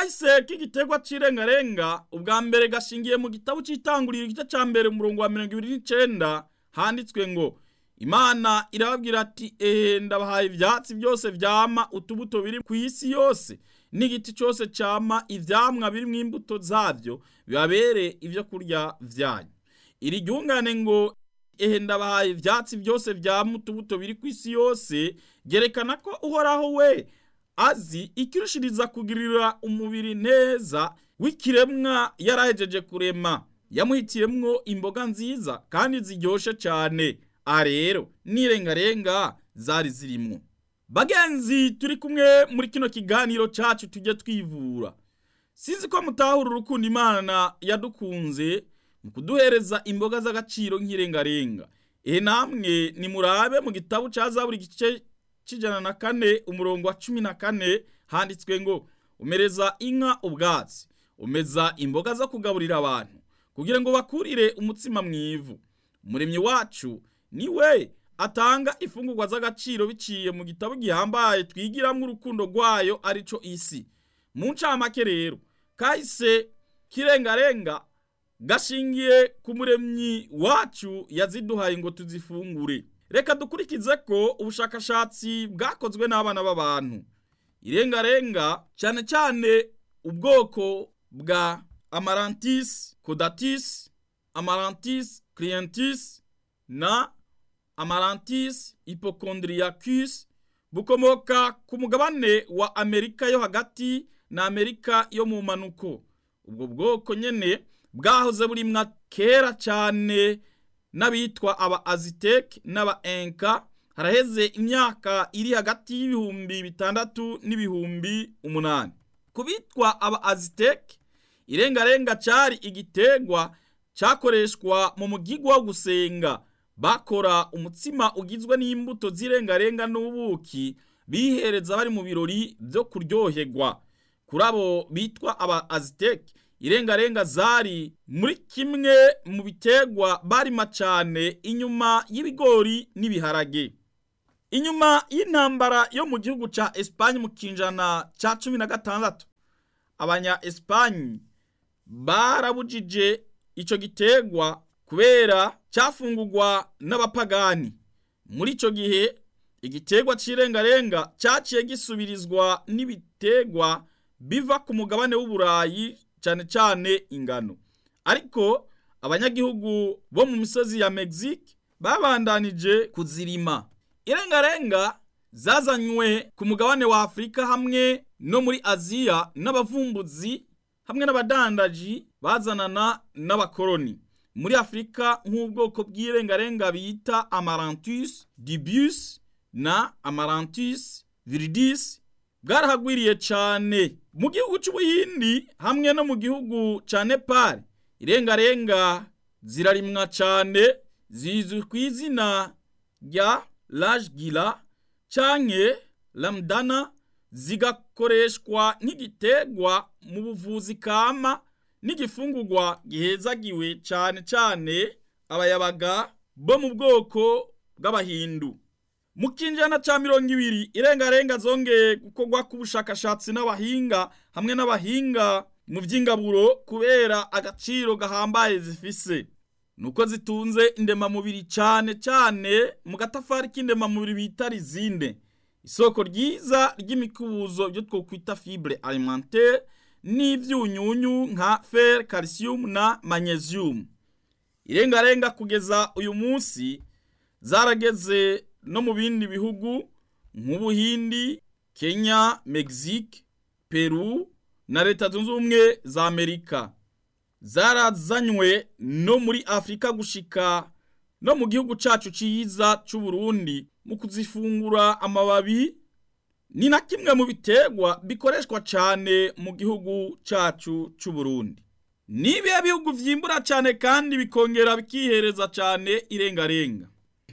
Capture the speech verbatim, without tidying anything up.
kahise k'igiterwa c'irengarenga ubwa mbere gashingiye mu gitabo c'itanguriro igice ca mbere mu murongo wa mirongo ibiri n'icenda handitswe ngo Imana irababwira ati ehe ndabahaye ivyatsi byose vyama utubuto biri ku isi yose n'igiti cyose cyama ivyamwa biri mu imbuto zavyo bibabere ivyo kurya vyanyu. Iri ryungane ngo ehe ndabahaye ivyatsi byose vyama utubuto biri ku isi yose gerekana ko Uhoraho we azi ikirushiriza kugirira umubiri neza w'ikiremwa yarahejeje kurema, yamuhitiyemwo imboga nziza kandi ziryoshe cyane. Aha rero n'irengarenga zari zirimwo. Bagenzi turi kumwe muri kino kiganiro cacu tujye twivura. Sinzi ko mutahura urukundo Imana yadukunze mu kuduhereza imboga z'agaciro nk'irengarenga. Ehe namwe nimurabe mu gitabo ca Zaburi igice c'ijana na kane umurongo wa cumi na kane handitswe ngo umereza inka ubwatsi, umeza imboga zo kugaburira abantu kugira ngo bakurire umutsima mwivu. Umuremyi wacu niwe atanga ifungurwa z'agaciro biciye mu gitabo gihambaye twigiramwo urukundo rwayo arico isi. Mu ncamake rero kahise k'irengarenga gashingiye ku muremyi wacu yaziduhaye ngo tuzifungure. Reka dukurikize ko ubushakashatsi bwakozwe n'abana b'abantu. Irengarenga cyane cyane ubwoko bwa Amaranthus caudatus, Amaranthus clientis na Amaranthus hypochondriacus bukomoka ku mugabane wa Amerika yo hagati na Amerika yo mu manuko. Ubwo bwoko nyene bwahoze burimwa kera cyane n'abitwa aba Aztec n'aba Inca haraheze imyaka iri hagati y'ibihumbi bitandatu n'ibihumbi umunani. Kubitwa aba Aztec irengarenga cari igitegwa cakoreshwa mu mugigwa wo gusenga. Bakora umutsima ugizwe n'imbuto z'irengarenga n'ubuki bihereza bari mu birori byo kuryoherwa. Kuri abo bitwa aba Aztec irengarenga zari muri kimwe mu bitegwa barima cane inyuma y'ibigori n'ibiharage. Inyuma y'intambara yo mu gihugu ca Espagne mu kinjana ca cumi na gatandatu abanya Espagne barabujije ico gitegwa kubera cyafungurwa n'abapagani. Muri ico gihe igitegwa c'irengarenga cyaciye gisubirizwa n'ibitegwa biva ku mugabane w'Uburayi cyane cyane ingano. Ariko abanyagihugu bo mu misozi ya Mexique babandanije kuzirima. Irengarenga zazanywe ku mugabane wa Afrika hamwe no muri Aziya n'abavumbuzi hamwe n'abadandaji bazanana n'abakoloni. Muri Afrika nk'ubwoko bw'irengarenga bita Amaranthus dubius na Amaranthus viridis bwarahagwiriye cane. Mu gihugu c'Ubuhindi hamwe no mu gihugu ca Nepal irengarenga zirarimwa cane, zizwi ku izina rya Rajgila canke Lamdana, zigakoreshwa nk'igitegwa mu buvuzi kama n'igifungurwa gihezagiwe cane cane abayabaga bo mu bwoko bw'abahindu. Mu kinjana ca mirongo ibiri irengarenga zongeye gukorwa ku bushakashatsi n'abahinga hamwe n'abahinga mu vy'ingaburo kubera agaciro gahambaye zifise. Nuko zitunze indemamubiri cane cane mu gatafari k'indemamubiri bita rizine, isoko ryiza ry'imikubuzo byo twokwita fibre alimentaire n'ivyunyunyu nka fer, calcium na magnesium. Irengarenga kugeza uyu munsi zarageze no mu bindi bihugu nk'Ubuhindi, Kenya, Mexique, Peru na Leta Zunze Ubumwe za Amerika. Zarazanywe no muri Afrika gushika no mu gihugu cacu ciza c'u Burundi mu kuzifungura amababi. Ni na kimwe mu bitegwa bikoreshwa cane mu gihugu cacu c'u Burundi. Nibihe bihugu vyimbura cane kandi bikongera bikihereza cane irengarenga?